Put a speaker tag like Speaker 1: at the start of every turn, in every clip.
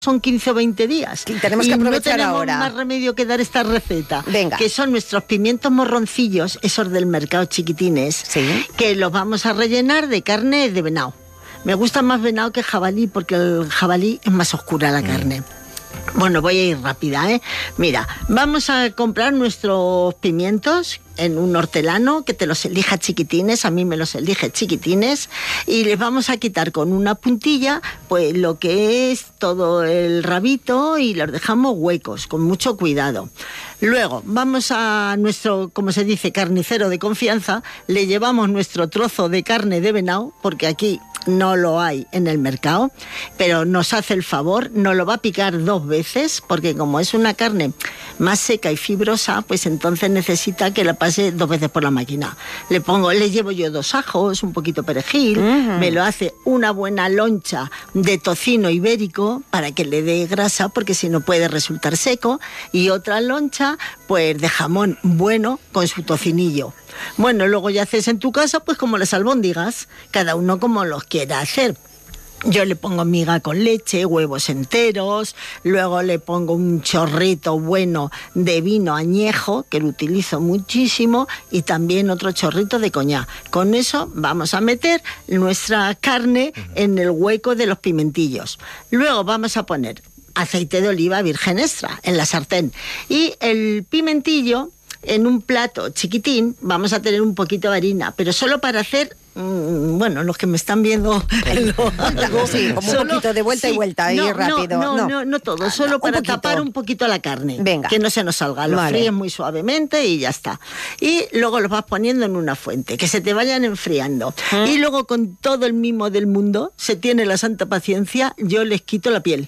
Speaker 1: son 15 o 20 días.
Speaker 2: Y tenemos que aprovechar
Speaker 1: no tenemos
Speaker 2: ahora.
Speaker 1: más remedio que dar esta receta.
Speaker 2: Venga.
Speaker 1: Que son nuestros pimientos morroncillos, esos del mercado chiquitines,
Speaker 2: Sí.
Speaker 1: que los vamos a rellenar de carne de venado. Me gusta más venado que jabalí, porque el jabalí es más oscura la carne. Bueno, voy a ir rápida, ¿eh? Mira, vamos a comprar nuestros pimientos en un hortelano, que te los elija chiquitines, a mí me los elige chiquitines, y les vamos a quitar con una puntilla, pues lo que es todo el rabito, y los dejamos huecos, con mucho cuidado. Luego, vamos a nuestro, como se dice, carnicero de confianza, le llevamos nuestro trozo de carne de venado, porque aquí no lo hay en el mercado, pero nos hace el favor, nos lo va a picar 2 veces, porque como es una carne más seca y fibrosa, pues entonces necesita que la pase 2 veces por la máquina. Le llevo yo 2 ajos, un poquito perejil, me lo hace una buena loncha de tocino ibérico para que le dé grasa, porque si no puede resultar seco, y otra loncha pues de jamón bueno con su tocinillo. Bueno, luego ya haces en tu casa pues como las albóndigas, cada uno como los quiera hacer. Yo le pongo miga con leche, huevos enteros, luego le pongo un chorrito bueno de vino añejo, que lo utilizo muchísimo, y también otro chorrito de coñac. Con eso vamos a meter nuestra carne en el hueco de los pimentillos. Luego vamos a poner aceite de oliva virgen extra en la sartén, y el pimentillo en un plato chiquitín vamos a tener un poquito de harina, pero solo para hacer, bueno, los que me están viendo
Speaker 2: sí, como un poquito de vuelta y vuelta, ahí rápido.
Speaker 1: No todo, solo para tapar un poquito la carne.
Speaker 2: Venga.
Speaker 1: Que no se nos salga, lo fríes muy suavemente y ya está. Y luego los vas poniendo en una fuente, que se te vayan enfriando. Y luego, con todo el mimo del mundo, se tiene la santa paciencia, yo les quito la piel.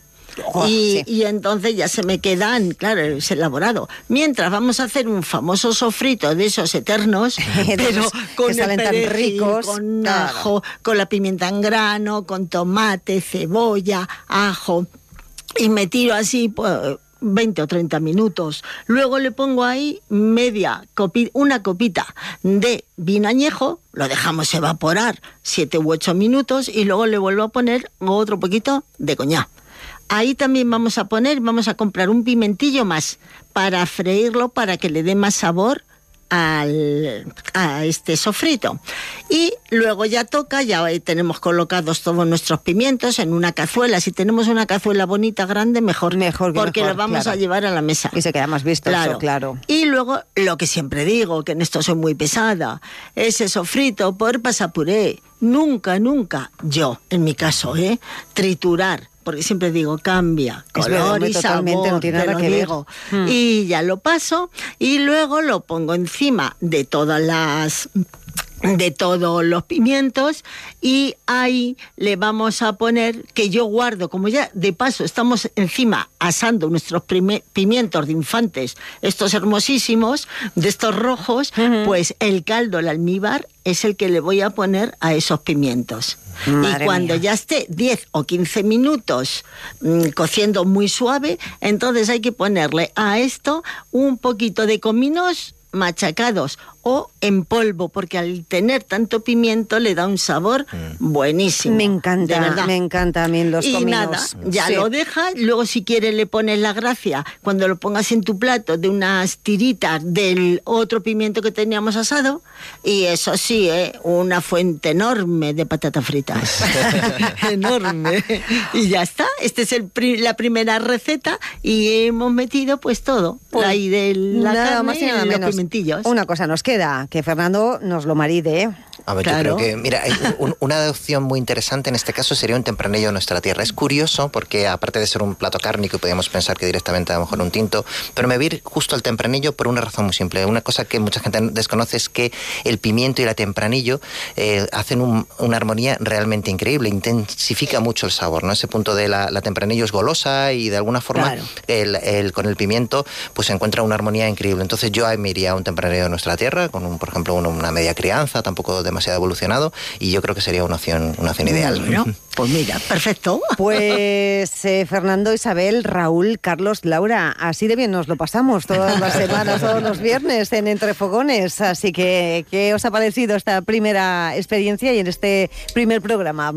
Speaker 1: Y entonces ya se me quedan, claro, es elaborado. Mientras vamos a hacer un famoso sofrito de esos eternos, pero con el perejil, con ajo, con la pimienta en grano, con tomate, cebolla, ajo, y me tiro así pues 20 o 30 minutos. Luego le pongo ahí una copita de vino añejo, lo dejamos evaporar 7 u 8 minutos, y luego le vuelvo a poner otro poquito de coñac. Ahí también vamos a comprar un pimentillo más para freírlo, para que le dé más sabor a este sofrito. Y luego ya tenemos colocados todos nuestros pimientos en una cazuela. Si tenemos una cazuela bonita, grande, mejor porque lo vamos a llevar a la mesa.
Speaker 2: Y se queda más vistoso, claro.
Speaker 1: Y luego, lo que siempre digo, que en esto soy muy pesada, ese sofrito por pasapuré, nunca, yo, en mi caso, triturar, porque siempre digo, cambia color y sabor,
Speaker 2: no tiene nada que ver.
Speaker 1: Y ya lo paso, y luego lo pongo encima de todos los pimientos, y ahí le vamos a poner, que yo guardo, como ya de paso estamos encima asando nuestros pimientos de infantes, estos hermosísimos, de estos rojos, pues el caldo, el almíbar, es el que le voy a poner a esos pimientos.
Speaker 2: Madre
Speaker 1: y cuando
Speaker 2: mía.
Speaker 1: ya esté 10 o 15 minutos cociendo muy suave, entonces hay que ponerle a esto un poquito de cominos machacados o en polvo, porque al tener tanto pimiento le da un sabor buenísimo.
Speaker 2: Me encanta a mí los cominos.
Speaker 1: Y nada, ya lo dejas, luego si quieres le pones la gracia, cuando lo pongas en tu plato, de unas tiritas del otro pimiento que teníamos asado, y eso sí, una fuente enorme de patatas fritas. Enorme. Y ya está, esta es la primera receta, y hemos metido pues todo, ahí de la carne
Speaker 2: más y nada
Speaker 1: y los
Speaker 2: menos.
Speaker 1: pimentillos.
Speaker 2: Una cosa nos queda, que Fernando nos lo maride.
Speaker 3: A ver,
Speaker 1: Claro.
Speaker 3: yo creo que, mira, una opción muy interesante en este caso sería un tempranillo de nuestra tierra. Es curioso porque, aparte de ser un plato cárnico, podríamos pensar que directamente a lo mejor un tinto, pero me voy a ir justo al tempranillo por una razón muy simple. Una cosa que mucha gente desconoce es que el pimiento y la tempranillo hacen una armonía realmente increíble, intensifica mucho el sabor, ¿no? Ese punto de la tempranillo es golosa, y de alguna forma con el pimiento pues se encuentra una armonía increíble. Entonces yo me iría a un tempranillo de nuestra tierra, con por ejemplo una media crianza, tampoco demasiado evolucionado, y yo creo que sería una opción ideal.
Speaker 1: Bueno, pues mira, perfecto.
Speaker 2: Pues Fernando, Isabel, Raúl, Carlos, Laura, así de bien nos lo pasamos todas las semanas, todos los viernes en Entre Fogones. Así que, ¿qué os ha parecido esta primera experiencia y en este primer programa?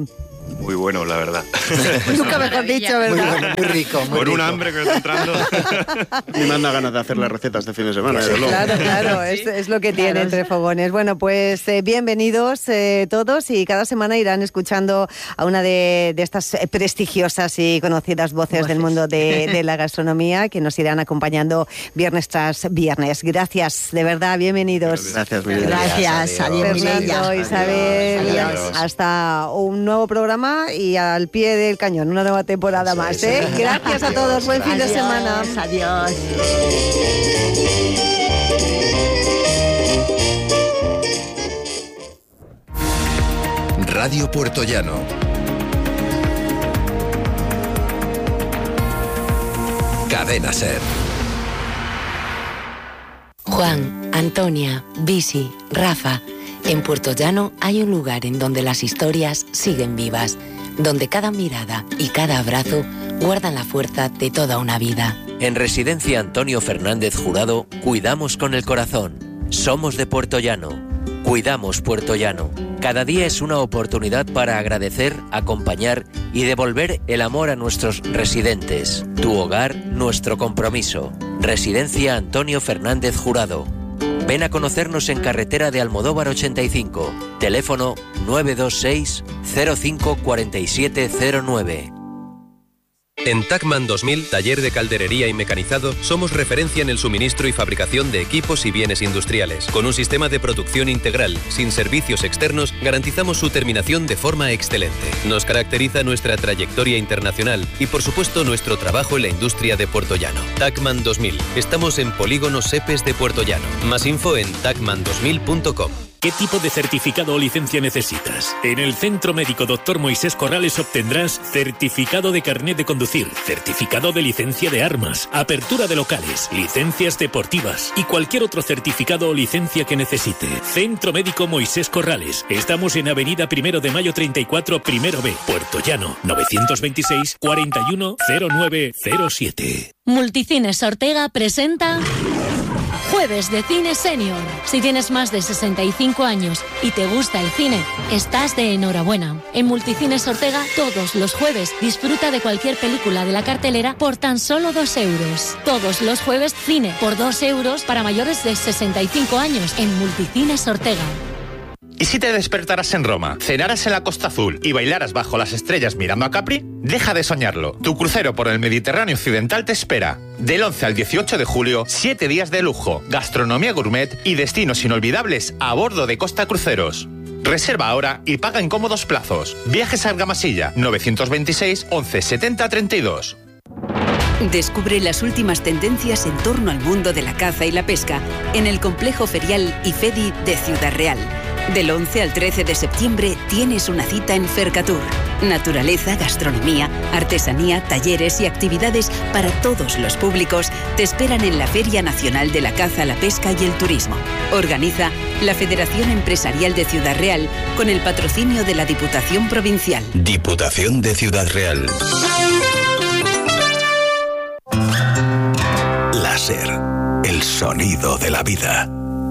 Speaker 4: Muy bueno, la verdad.
Speaker 2: Nunca mejor dicho, ¿verdad?
Speaker 3: Muy bueno, muy rico. Muy
Speaker 4: Con
Speaker 3: rico.
Speaker 4: un hambre que me está entrando.
Speaker 5: Me manda ganas de hacer las recetas de fin de semana. desde luego.
Speaker 2: Claro, es lo que tiene Entre Fogones. Bueno, pues bienvenidos todos y cada semana irán escuchando a una de estas prestigiosas y conocidas voces del mundo de la gastronomía que nos irán acompañando viernes tras viernes. Gracias, de verdad, bienvenidos.
Speaker 5: Gracias, Mireia.
Speaker 1: Gracias, adiós,
Speaker 2: Fernando, Isabel,
Speaker 1: Adiós.
Speaker 2: hasta un nuevo programa y al pie del cañón, una nueva temporada más. Gracias a todos, buen fin de semana.
Speaker 1: Adiós.
Speaker 6: Radio Puerto Llano. Cadena Ser.
Speaker 7: Juan, Antonia, Bisi, Rafa. En Puerto Llano hay un lugar en donde las historias siguen vivas, donde cada mirada y cada abrazo guardan la fuerza de toda una vida.
Speaker 8: En Residencia Antonio Fernández Jurado, cuidamos con el corazón. Somos de Puerto Llano. Cuidamos Puerto Llano. Cada día es una oportunidad para agradecer, acompañar y devolver el amor a nuestros residentes. Tu hogar, nuestro compromiso. Residencia Antonio Fernández Jurado. Ven a conocernos en carretera de Almodóvar 85. Teléfono 926 05 4709.
Speaker 9: En Tacman 2000, taller de calderería y mecanizado, somos referencia en el suministro y fabricación de equipos y bienes industriales. Con un sistema de producción integral, sin servicios externos, garantizamos su terminación de forma excelente. Nos caracteriza nuestra trayectoria internacional y, por supuesto, nuestro trabajo en la industria de Puerto Llano. Tacman 2000. Estamos en Polígono Sepes de Puerto Llano. Más info en tacman2000.com.
Speaker 10: ¿Qué tipo de certificado o licencia necesitas? En el Centro Médico Dr. Moisés Corrales obtendrás certificado de carnet de conducir, certificado de licencia de armas, apertura de locales, licencias deportivas y cualquier otro certificado o licencia que necesite. Centro Médico Moisés Corrales. Estamos en Avenida 1 de Mayo 34, Primero B, Puerto Llano, 926 41 0907.
Speaker 11: Multicines Ortega presenta Jueves de Cine Senior. Si tienes más de 65 años y te gusta el cine, estás de enhorabuena. En Multicines Ortega, todos los jueves, disfruta de cualquier película de la cartelera por tan solo 2 euros. Todos los jueves, cine por 2 euros para mayores de 65 años en Multicines Ortega.
Speaker 12: ¿Y si te despertaras en Roma, cenaras en la Costa Azul y bailaras bajo las estrellas mirando a Capri? Deja de soñarlo. Tu crucero por el Mediterráneo Occidental te espera. Del 11 al 18 de julio, 7 días de lujo, gastronomía gourmet y destinos inolvidables a bordo de Costa Cruceros. Reserva ahora y paga en cómodos plazos. Viajes a Argamasilla, 926 11 70 32.
Speaker 13: Descubre las últimas tendencias en torno al mundo de la caza y la pesca en el complejo ferial IFEDI de Ciudad Real. Del 11 al 13 de septiembre tienes una cita en Fercatur. Naturaleza, gastronomía, artesanía, talleres y actividades para todos los públicos te esperan en la Feria Nacional de la Caza, la Pesca y el Turismo. Organiza la Federación Empresarial de Ciudad Real con el patrocinio de la Diputación Provincial.
Speaker 6: Diputación de Ciudad Real. Láser, el sonido de la vida.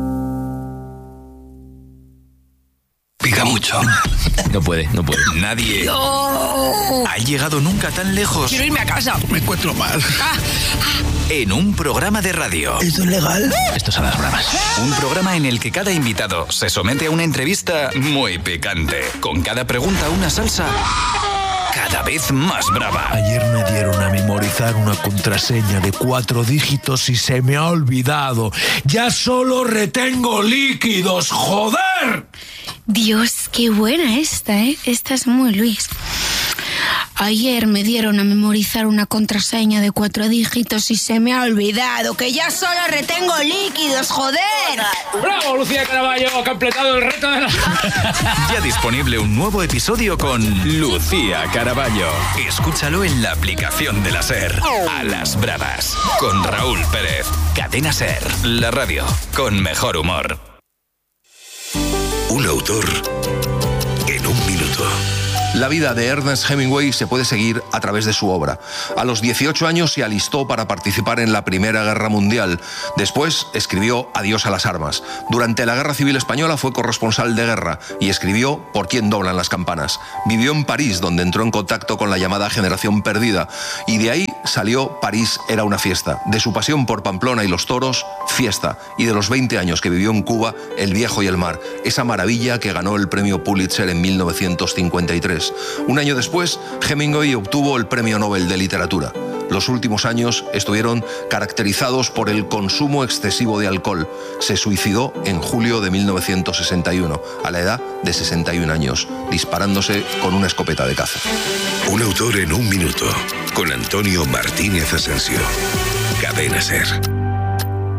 Speaker 14: Pica mucho.
Speaker 15: No puede.
Speaker 14: Nadie ha llegado nunca tan lejos.
Speaker 15: Quiero irme a casa.
Speaker 14: Me encuentro mal. En un programa de radio.
Speaker 15: ¿Esto es legal? Estos son las bravas.
Speaker 14: Un programa en el que cada invitado se somete a una entrevista muy picante. Con cada pregunta una salsa cada vez más brava.
Speaker 16: Ayer me dieron a memorizar una contraseña de 4 dígitos y se me ha olvidado. Ya solo retengo líquidos, ¡joder!
Speaker 17: Dios, qué buena esta, ¿eh? Esta es muy Luis. Ayer me dieron a memorizar una contraseña de 4 dígitos y se me ha olvidado que ya solo retengo líquidos, joder.
Speaker 15: ¡Bravo, Lucía Caraballo! Ha completado el reto de la...
Speaker 14: Ya disponible un nuevo episodio con Lucía Caraballo. Escúchalo en la aplicación de la SER. A las bravas. Con Raúl Pérez. Cadena SER. La radio con mejor humor.
Speaker 6: Un autor en un minuto.
Speaker 18: La vida de Ernest Hemingway se puede seguir a través de su obra. A los 18 años se alistó para participar en la Primera Guerra Mundial. Después escribió Adiós a las armas. Durante la Guerra Civil Española fue corresponsal de guerra y escribió Por quién doblan las campanas. Vivió en París, donde entró en contacto con la llamada generación perdida, y de ahí salió París era una fiesta. De su pasión por Pamplona y los toros, fiesta. Y de los 20 años que vivió en Cuba, El viejo y el mar, esa maravilla que ganó el premio Pulitzer en 1953. Un año después, Hemingway obtuvo el premio Nobel de Literatura. Los últimos años estuvieron caracterizados por el consumo excesivo de alcohol. Se suicidó en julio de 1961, a la edad de 61 años, disparándose con una escopeta de caza.
Speaker 6: Un autor en un minuto, con Antonio Martínez Asensio. Cadena SER.